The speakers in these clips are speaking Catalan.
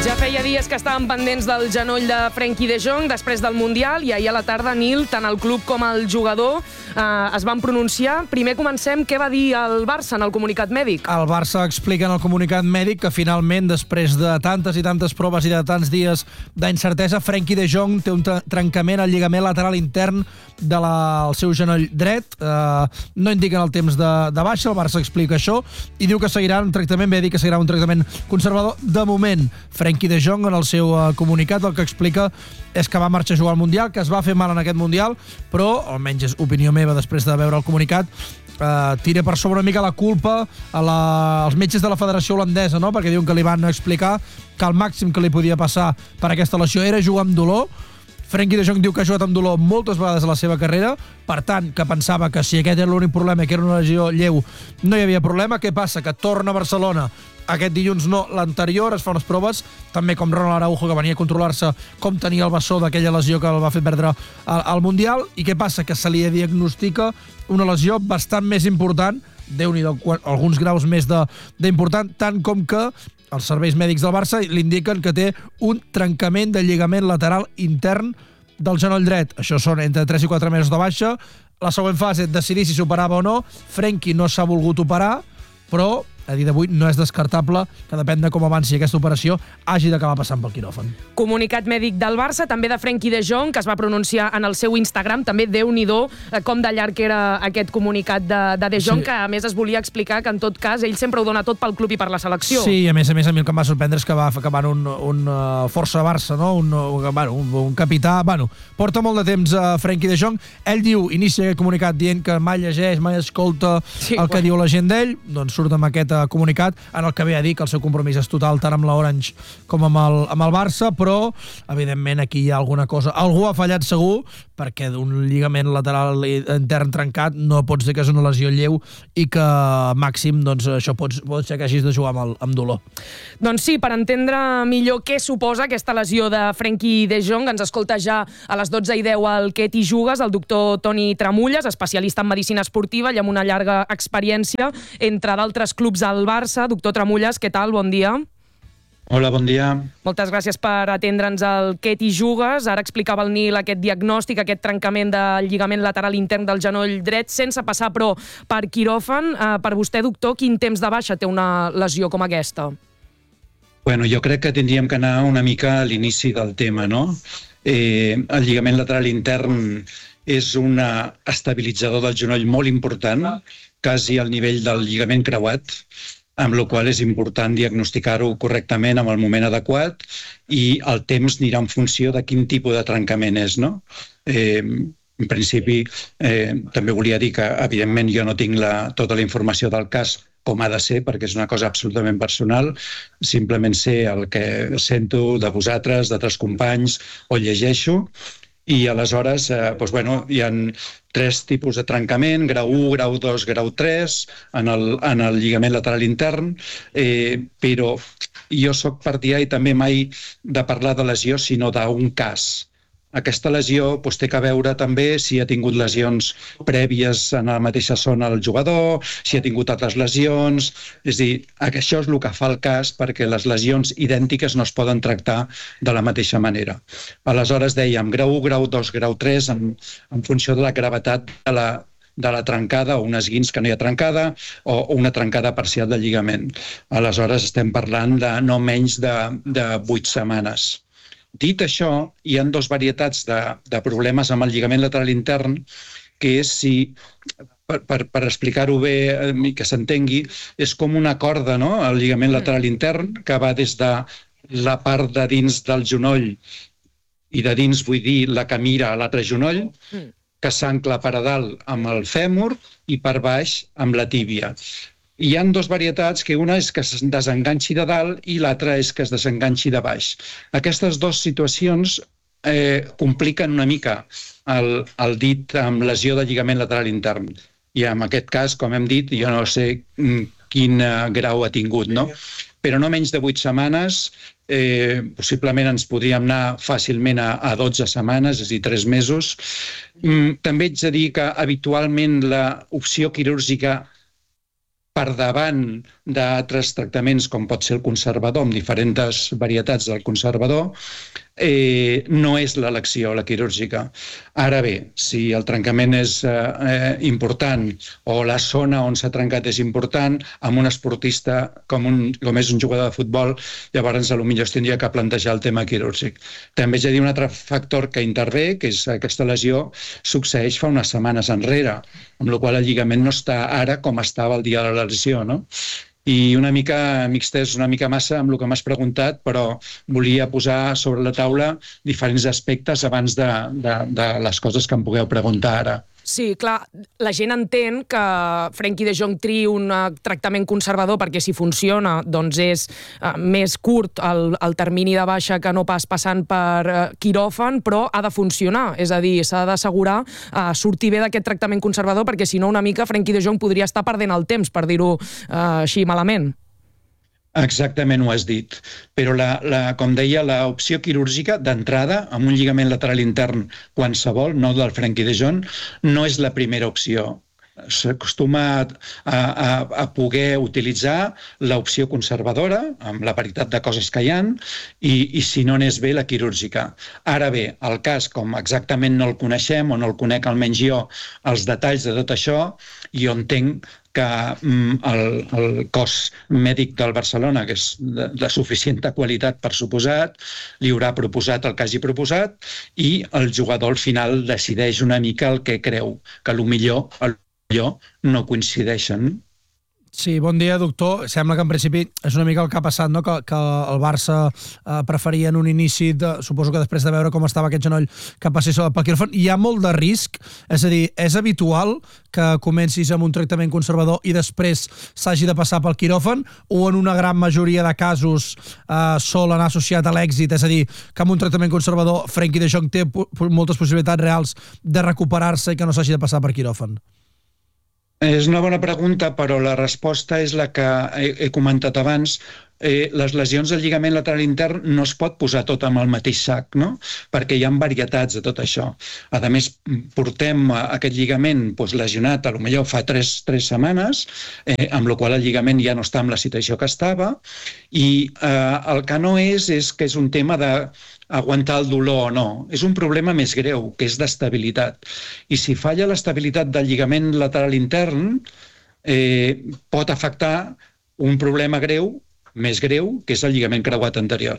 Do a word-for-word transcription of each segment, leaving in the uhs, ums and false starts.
Ja feia dies que estàvem pendents del genoll de Frenkie de Jong després del Mundial i ahir a la tarda, Nil, tant el club com el jugador eh, es van pronunciar. Primer comencem, què va dir el Barça en el comunicat mèdic? El Barça explica en el comunicat mèdic que finalment, després de tantes i tantes proves i de tants dies d'incertesa, Frenkie de Jong té un trencament al lligament lateral intern del seu genoll dret. Eh, no indiquen el temps de, de baixa, el Barça explica això i diu que seguirà un tractament mèdic, que seguirà un tractament conservador. De moment, Frenkie de Jong, en el seu uh, comunicat, el que explica és que va marxar a jugar al Mundial, que es va fer mal en aquest Mundial, però, almenys és opinió meva després de veure el comunicat, uh, tira per sobre una mica la culpa a la, als metges de la Federació Holandesa, no? Perquè diuen que li van explicar que el màxim que li podia passar per aquesta lesió era jugar amb dolor. Frenkie de Jong diu que ha jugat amb dolor moltes vegades a la seva carrera, per tant, que pensava que si aquest era l'únic problema, que era una lesió lleu, no hi havia problema. Què passa? Que torna a Barcelona aquest dilluns, no, l'anterior, es fa unes proves, també com Ronald Araujo, que venia a controlar-se com tenia el bessó d'aquella lesió que el va fer perdre al, al Mundial, i què passa? Que se li diagnostica una lesió bastant més important, Déu-n'hi-do, alguns graus més d'important, tant com que els serveis mèdics del Barça li indiquen que té un trencament del lligament lateral intern del genoll dret. Això són entre tres i quatre mesos de baixa. La següent fase, decidir si s'operava o no. Frenkie no s'ha volgut operar, però a dia d'avui no és descartable que depèn de com avanci aquesta operació hagi d'acabar passant pel quiròfan. Comunicat mèdic del Barça, també de Frenkie de Jong, que es va pronunciar en el seu Instagram, també Déu-n'hi-do com de llarg era aquest comunicat de, de De Jong, sí, que a més es volia explicar que en tot cas ell sempre ho dona tot pel club i per la selecció. Sí, a més a més a mi el que em va sorprendre és que va acabar un, un uh, força Barça, no? un, un, bueno, un, un capità, bueno, porta molt de temps a uh, Frenkie de Jong. Ell diu, inicia aquest comunicat dient que mai llegeix, mai escolta sí, el que bueno. diu la gent d'ell, doncs surt amb aquest comunicat en el que ve a dir que el seu compromís és total tant amb l'Orange com amb el, amb el Barça, però evidentment aquí hi ha alguna cosa, algú ha fallat segur, perquè d'un lligament lateral intern trencat no pots dir que és una lesió lleu i que màxim doncs, això pot, pot ser que hagis de jugar amb, el, amb dolor. Doncs sí, per entendre millor què suposa aquesta lesió de Frenkie de Jong, ens escolta ja a les dotze i deu al Què t'hi jugues el doctor Toni Tramulles, especialista en medicina esportiva i amb una llarga experiència entre d'altres clubs al Barça. Doctor Tramulles, què tal? Bon dia. Hola, bon dia. Moltes gràcies per atendre'ns al Què t'hi jugues. Ara explicava el Nil aquest diagnòstic, aquest trencament del lligament lateral intern del genoll dret, sense passar, però, per quiròfan. Eh, per vostè, doctor, quin temps de baixa té una lesió com aquesta? Bueno, jo crec que tindríem que anar una mica a l'inici del tema, no? Eh, el lligament lateral intern és un estabilitzador del genoll molt important, quasi al nivell del lligament creuat, amb la qual és important diagnosticar-ho correctament amb el moment adequat i el temps anirà en funció de quin tipus de trencament és, no? Eh, en principi, eh, també volia dir que, evidentment, jo no tinc la, tota la informació del cas com ha de ser, perquè és una cosa absolutament personal, simplement sé el que sento de vosaltres, d'altres companys, o llegeixo, i aleshores eh, doncs, bueno, hi ha tres tipus de trencament, grau u, grau dos, grau tres, en el, en el lligament lateral intern, eh, però jo soc partidari també mai de parlar de lesió, sinó d'un cas. Aquesta lesió doncs, té que veure també si ha tingut lesions prèvies en la mateixa zona del jugador, si ha tingut altres lesions. És a dir, això és el que fa el cas, perquè les lesions idèntiques no es poden tractar de la mateixa manera. Aleshores dèiem grau u, grau dos, grau tres, en, en funció de la gravetat de la, de la trencada, o un esguins que no hi ha trencada, o una trencada parcial del lligament. Aleshores estem parlant de no menys de, de vuit setmanes. Dit això, hi ha dues varietats de, de problemes amb el lligament lateral intern, que és si, per, per, per explicar-ho bé i que s'entengui, és com una corda, no?, el lligament lateral intern, que va des de la part de dins del genoll, i de dins vull dir la que mira a l'altre genoll, que s'ancla per a dalt amb el fèmur i per baix amb la tíbia. Hi ha dues varietats, que una és que es desenganxi de dalt i l'altra és que es desenganxi de baix. Aquestes dues situacions eh, compliquen una mica el, el dit amb lesió de lligament lateral intern. I en aquest cas, com hem dit, jo no sé quin uh, grau ha tingut, no? Però no menys de vuit setmanes, eh, possiblement ens podríem anar fàcilment a, a dotze setmanes, és a dir, tres mesos. Mm, també ets a dir que habitualment l'opció quirúrgica per davant d'altres tractaments com pot ser el conservador, amb diferents varietats del conservador, eh, no és l'elecció, la quirúrgica. Ara bé, si el trencament és eh, important o la zona on s'ha trencat és important, amb un esportista com, un, com és un jugador de futbol, llavors potser es tindria que plantejar el tema quirúrgic. També hi ha un altre factor que intervé, que és aquesta lesió succeeix fa unes setmanes enrere, amb la qual el lligament no està ara com estava el dia de la lesió, no? I una mica mixtes, una mica massa amb el que m'has preguntat, però volia posar sobre la taula diferents aspectes abans de, de, de les coses que em pugueu preguntar ara. Sí, clar, la gent entén que Frenkie de Jong triï un tractament conservador perquè si funciona doncs és uh, més curt el, el termini de baixa que no pas passant per uh, quiròfan, però ha de funcionar, és a dir, s'ha d'assegurar uh, sortir bé d'aquest tractament conservador perquè si no una mica Frenkie de Jong podria estar perdent el temps, per dir-ho uh, així malament. Exactament ho has dit, però la, la, com deia, l'opció quirúrgica d'entrada amb un lligament lateral intern qualsevol, no del Frenkie de Jong, no és la primera opció. S'acostuma a, a, a poder utilitzar l'opció conservadora, amb la paritat de coses que hi ha, i, i si no n'és bé, la quirúrgica. Ara bé, el cas, com exactament no el coneixem, o no el conec almenys jo, els detalls de tot això, jo entenc que mm, el, el cos mèdic del Barcelona, que és de, de suficient qualitat per suposat, li haurà proposat el que hagi proposat i el jugador al final decideix una mica el que creu, que potser, potser no coincideixen. Sí, bon dia, doctor. Sembla que en principi és una mica el que ha passat, no? que, que el Barça eh, preferia en un inici, de, suposo que després de veure com estava aquest genoll, que passés pel quiròfan. Hi ha molt de risc? És a dir, és habitual que comencis amb un tractament conservador i després s'hagi de passar pel quiròfan o en una gran majoria de casos eh, sol anar associat a l'èxit? És a dir, que amb un tractament conservador Frenkie de Jong té moltes possibilitats reals de recuperar-se i que no s'hagi de passar per quiròfan? És una bona pregunta, però la resposta és la que he, he comentat abans. Eh, les lesions del lligament lateral intern no es pot posar tot amb el mateix sac, no? Perquè hi ha varietats de tot això. A més, portem aquest lligament doncs, lesionat, potser fa tres, tres setmanes, eh, amb la qual el lligament ja no està en la situació que estava, i eh, el que no és és que és un tema de aguantar el dolor o no. És un problema més greu, que és d'estabilitat. I si falla l'estabilitat del lligament lateral intern, eh, pot afectar un problema greu, més greu, que és el lligament creuat anterior.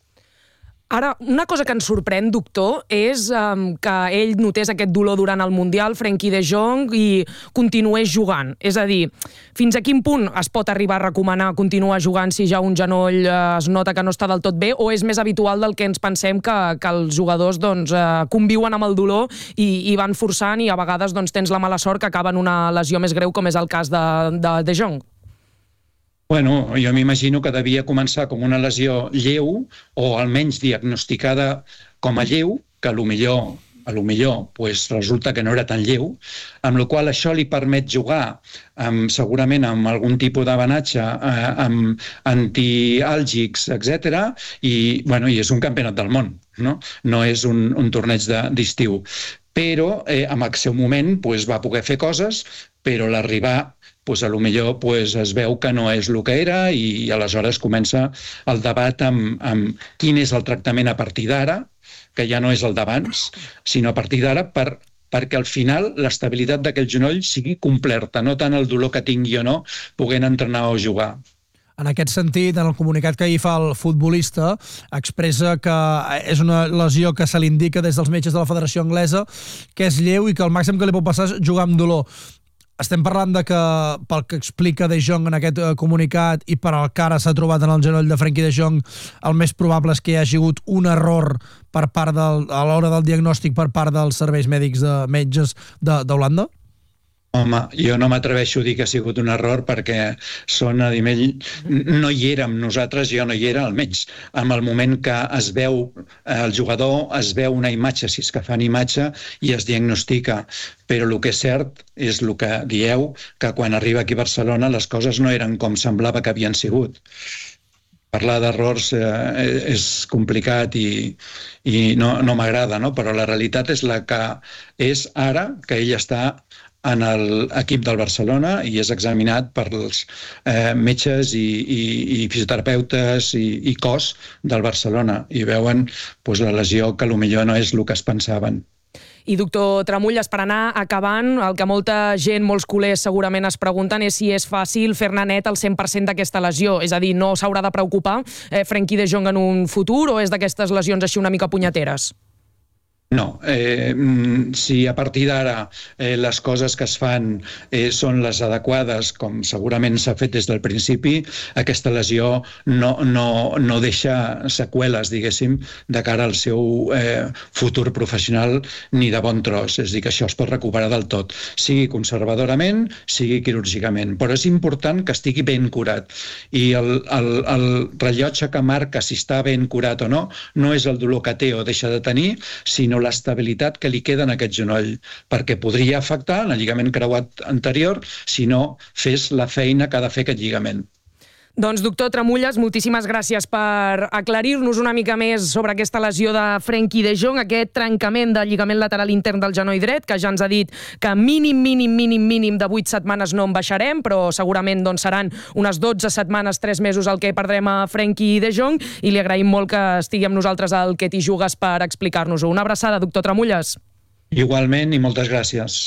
Ara, una cosa que ens sorprèn, doctor, és um, que ell notés aquest dolor durant el Mundial, Frenkie de Jong, i continués jugant. És a dir, fins a quin punt es pot arribar a recomanar continuar jugant si ja un genoll eh, es nota que no està del tot bé, o és més habitual del que ens pensem que, que els jugadors doncs, eh, conviuen amb el dolor i, i van forçant i a vegades doncs, tens la mala sort que acaba en una lesió més greu com és el cas de, de, de Jong? Bueno, jo m'imagino que devia començar com una lesió lleu o almenys diagnosticada com a lleu, que a lo millor, a lo millor pues, resulta que no era tan lleu, amb la qual això li permet jugar amb, segurament amb algun tipus d'avanatge, eh, amb antiàlgics, etcètera, i, bueno, i és un campionat del món, no, no és un, un torneig d'estiu. Però eh, en el seu moment pues, va poder fer coses, però l'arribar pues, a lo millor pues, es veu que no és el que era i, i aleshores comença el debat amb, amb quin és el tractament a partir d'ara, que ja no és el d'abans, sinó a partir d'ara per, perquè al final l'estabilitat d'aquell genoll sigui completa, no tant el dolor que tingui o no, poguent entrenar o jugar. En aquest sentit, en el comunicat que ahir fa el futbolista, expressa que és una lesió que se li indica des dels metges de la Federació Anglesa, que és lleu i que el màxim que li pot passar és jugar amb dolor. Estem parlant de que, pel que explica De Jong en aquest comunicat i per al que ara s'ha trobat en el genoll de Frenkie de Jong, el més probable és que hi hagi hagut un error per part del, a l'hora del diagnòstic per part dels serveis mèdics de metges d'Holanda? Home, jo no m'atreveixo a dir que ha sigut un error perquè són a nivell... No hi érem nosaltres, jo no hi era, almenys. En el moment que es veu el jugador, es veu una imatge, si és que fan imatge, i es diagnostica. Però el que és cert és el que dieu, que quan arriba aquí a Barcelona les coses no eren com semblava que havien sigut. Parlar d'errors eh, és complicat i, i no, no m'agrada, no? Però la realitat és la que és ara, que ell està en l'equip del Barcelona i és examinat per els eh, metges i, i, i fisioterapeutes i, i cos del Barcelona i veuen pues, la lesió que potser no és el que es pensaven. I, doctor Tramulles, per anar acabant, el que molta gent, molts culers segurament es pregunten és si és fàcil fer-ne net el cent per cent d'aquesta lesió. És a dir, no s'haurà de preocupar eh, Frenkie de Jong en un futur o és d'aquestes lesions així una mica punyeteres? No, eh, si a partir d'ara eh, les coses que es fan eh, són les adequades, com segurament s'ha fet des del principi, aquesta lesió no, no, no deixa seqüeles, diguéssim, de cara al seu eh, futur professional ni de bon tros. És a dir, que això es pot recuperar del tot, sigui conservadorament, sigui quirúrgicament. Però és important que estigui ben curat. I el, el, el rellotge que marca si està ben curat o no, no és el dolor que té o deixa de tenir, sinó l'estabilitat que li queda en aquest genoll, perquè podria afectar en el lligament creuat anterior si no fes la feina que ha de fer aquest lligament. Doncs, doctor Tramulles, moltíssimes gràcies per aclarir-nos una mica més sobre aquesta lesió de Frenkie de Jong, aquest trencament del lligament lateral intern del genoll dret, que ja ens ha dit que mínim, mínim, mínim, mínim de vuit setmanes no en baixarem, però segurament doncs, seran unes dotze setmanes, tres mesos el que perdrem a Frenkie de Jong, i li agraïm molt que estigui amb nosaltres al Que t'hi jugues per explicar-nos-ho. Una abraçada, doctor Tramulles. Igualment, i moltes gràcies.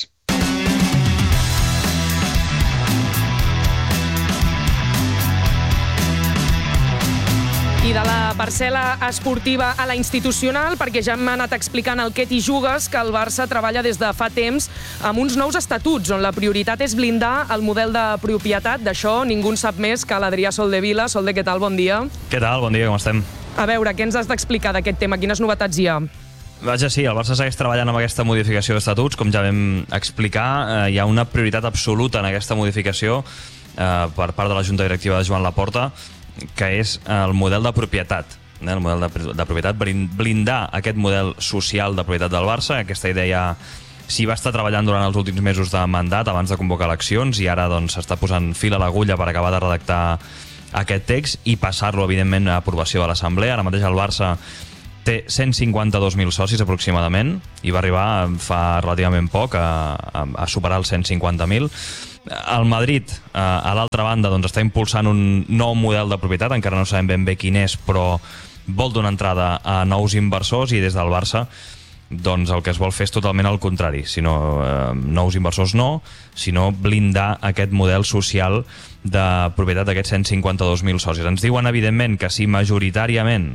I de la parcel·la esportiva a la institucional, perquè ja m'ha anat explicant el Que t'hi jugues, que el Barça treballa des de fa temps amb uns nous estatuts, on la prioritat és blindar el model de propietat. D'això ningú en sap més que l'Adrià Soldevila. Solde, què tal? Bon dia. Què tal? Bon dia, com estem? A veure, què ens has d'explicar d'aquest tema? Quines novetats hi ha? Vaja, sí, el Barça segueix treballant amb aquesta modificació d'estatuts. Com ja vam explicar, eh, hi ha una prioritat absoluta en aquesta modificació eh, per part de la Junta Directiva de Joan Laporta, que és el model de propietat. Eh? El model de, de propietat, blindar aquest model social de propietat del Barça. Aquesta idea s'hi va estar treballant durant els últims mesos de mandat, abans de convocar eleccions, i ara doncs s'està posant fil a l'agulla per acabar de redactar aquest text i passar-lo, evidentment, a aprovació de l'Assemblea. Ara mateix el Barça té cent cinquanta-dos mil socis aproximadament i va arribar fa relativament poc a, a, a superar els cent cinquanta mil. El Madrid, a l'altra banda, doncs, està impulsant un nou model de propietat, encara no sabem ben bé quin és, però vol donar entrada a nous inversors, i des del Barça doncs, el que es vol fer és totalment el contrari, sinó eh, nous inversors no, sinó blindar aquest model social de propietat d'aquests cent cinquanta-dos mil socis. Ens diuen, evidentment, que si majoritàriament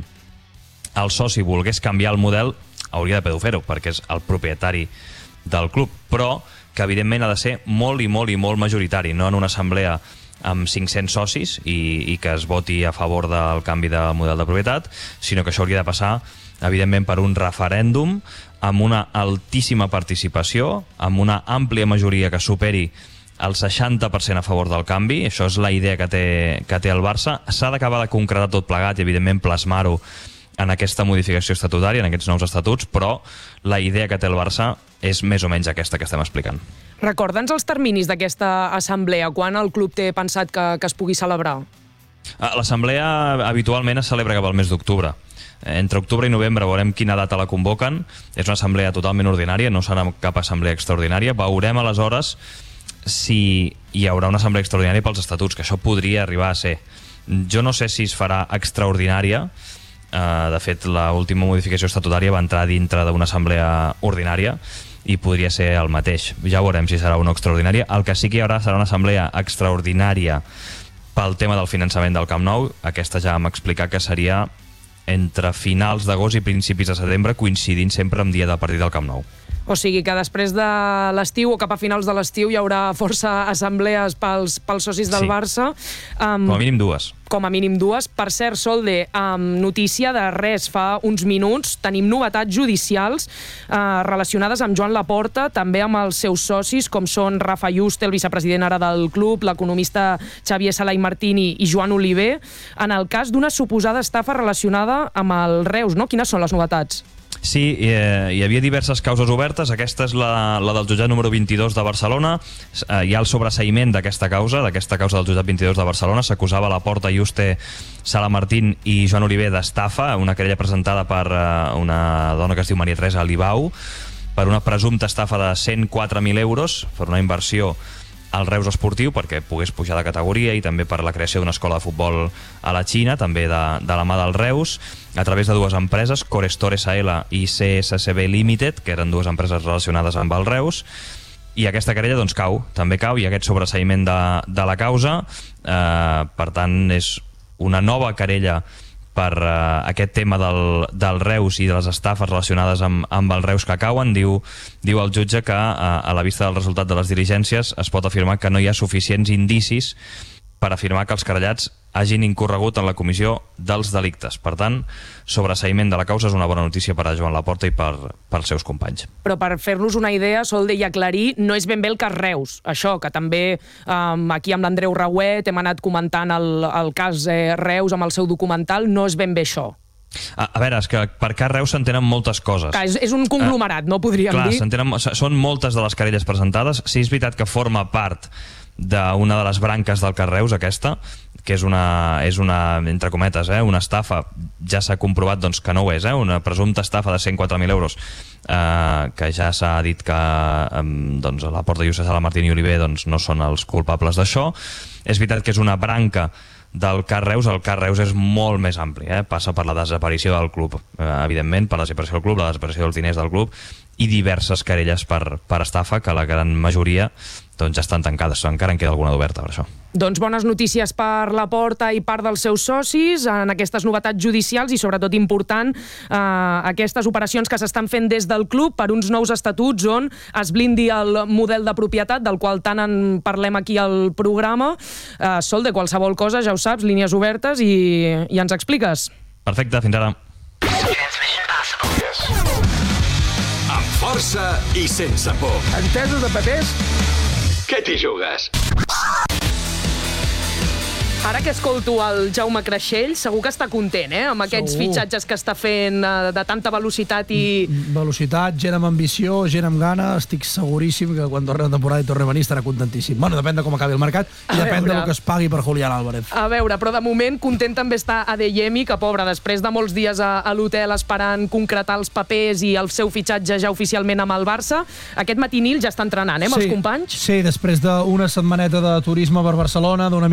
el soci volgués canviar el model, hauria de poder fer-ho, perquè és el propietari del club, però que evidentment ha de ser molt i molt i molt majoritari, no en una assemblea amb cinc-cents socis i, i que es voti a favor del canvi de model de propietat, sinó que això hauria de passar, evidentment, per un referèndum amb una altíssima participació, amb una àmplia majoria que superi el seixanta per cent a favor del canvi. Això és la idea que té, que té el Barça. S'ha d'acabar de concretar tot plegat i, evidentment, plasmar-ho en aquesta modificació estatutària, en aquests nous estatuts, però la idea que té el Barça és més o menys aquesta que estem explicant. Recorda'ns els terminis d'aquesta assemblea. Quan el club té pensat que, que es pugui celebrar? L'assemblea habitualment es celebra cap al mes d'octubre. Entre octubre i novembre veurem quina data la convoquen. És una assemblea totalment ordinària, no serà cap assemblea extraordinària. Veurem aleshores si hi haurà una assemblea extraordinària pels estatuts, que això podria arribar a ser. Jo no sé si es farà extraordinària. Uh, de fet, l'última modificació estatutària va entrar dintre d'una assemblea ordinària i podria ser el mateix. Ja veurem si serà una extraordinària. El que sí que hi haurà serà una assemblea extraordinària pel tema del finançament del Camp Nou. Aquesta ja vam explicar que seria entre finals d'agost i principis de setembre, coincidint sempre amb dia de partit del Camp Nou. O sigui que després de l'estiu o cap a finals de l'estiu hi haurà força assemblees pels, pels socis del sí. Barça. Um, com a mínim dues. Com a mínim dues. Per cert, Solde, um, notícia de res, fa uns minuts tenim novetats judicials uh, relacionades amb Joan Laporta, també amb els seus socis, com són Rafa Yuste, el vicepresident ara del club, l'economista Xavier Sala i Martini i Joan Oliver, en el cas d'una suposada estafa relacionada amb el Reus, no? Quines són les novetats? Sí, eh, hi havia diverses causes obertes. Aquesta és la, la del jutjat número vint-i-dos de Barcelona. Eh, hi ha el sobreseïment d'aquesta causa, d'aquesta causa del jutjat vint-i-dos de Barcelona. S'acusava Laporta, Yuste, Sala Martín i Joan Oliver d'estafa, una querella presentada per eh, una dona que es diu Maria Teresa Alibau. per una presumpta estafa de cent quatre mil euros per una inversió al Reus Esportiu perquè pogués pujar de categoria i també per la creació d'una escola de futbol a la Xina, també de, de la mà del Reus, a través de dues empreses, Corestore S L i C S C B Limited, que eren dues empreses relacionades amb el Reus, i aquesta querella doncs cau, també cau, i aquest sobreseïment de, de la causa, eh, per tant és una nova querella per uh, aquest tema del, del Reus i de les estafes relacionades amb, amb el Reus que cauen. Diu, diu el jutge que uh, a la vista del resultat de les diligències es pot afirmar que no hi ha suficients indicis per afirmar que els querellats hagin incorregut en la comissió dels delictes. Per tant, sobreseïment de la causa és una bona notícia per a Joan Laporta i per, pels seus companys. Però per fer-nos una idea, Sol deia aclarir, no és ben bé el cas Reus. Això, que també um, aquí amb l'Andreu Rauet hem anat comentant el, el cas eh, Reus amb el seu documental, no és ben bé això. A, a veure, és que per cas Reus s'entenen moltes coses. Que és, és un conglomerat, uh, no podríem clar, dir? Clar, són moltes de les querelles presentades. Sí, és veritat que forma part d'una de les branques del cas Reus, aquesta, que és una, és una entre cometes, eh, una estafa, ja s'ha comprovat doncs, que no ho és, eh, una presumpta estafa de cent quatre mil euros, eh, que ja s'ha dit que eh, doncs, la Porta Lluïsa Sala, Martín i Oliver doncs, no són els culpables d'això. És veritat que és una branca del cas Reus. El cas Reus és molt més ampli, eh? Passa per la desaparició del club, eh, evidentment, per la desaparició del club, la desaparició dels diners del club i diverses querelles per, per estafa, que la gran majoria doncs, ja estan tancades, encara en queda alguna d'oberta per això. Doncs bones notícies per la Porta i part dels seus socis en aquestes novetats judicials i sobretot important eh, aquestes operacions que s'estan fent des del club per uns nous estatuts on es blindi el model de propietat del qual tant en parlem aquí al programa. Eh, Sol, de qualsevol cosa, ja ho saps, línies obertes i, i ens expliques. Perfecte, fins ara. Amb força i sense por. Entesos de papers? Què t'hi jugues? Ara que escolto el Jaume Creixell, segur que està content, eh? Amb aquests Segur. fitxatges que està fent eh, de tanta velocitat i... Velocitat, gent amb ambició, gent amb gana. Estic seguríssim que quan torni la temporada i torni a venir estarà contentíssim. Bueno, depèn de com acabi el mercat i A depèn veure. del que es pagui per Julián Álvarez. A veure, però de moment content també està Adeyemi, que pobre, després de molts dies a, a l'hotel esperant concretar els papers i el seu fitxatge ja oficialment amb el Barça, aquest matí Nil ja està entrenant, eh, amb sí, els companys? Sí, després d'una setmaneta de turisme per Barcelona, d'una